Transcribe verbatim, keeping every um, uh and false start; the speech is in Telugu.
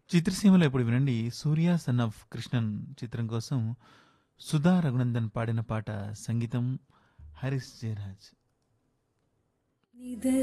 చిత్రసీమలో ఇప్పుడు వినండి 'సూర్య సన్ ఆఫ్ కృష్ణన్' చిత్రం కోసం సుధా రఘునందన్ పాడిన పాట సంగీతం హరిస్ జయరాజ్.